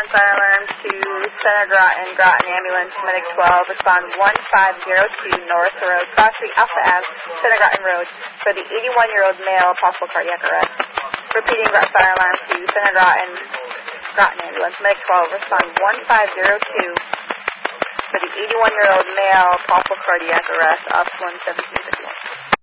fire alarm to Center Groton, Groton Ambulance, Medic 12, respond 1502 North Road, Cross Street, Alpha Ave, Center Groton Road, for the 81-year-old male, possible cardiac arrest. Repeating Groton fire alarm to Center Groton, Groton Ambulance, Medic 12, respond 1502 for the 81-year-old male, possible cardiac arrest, Officer 11751.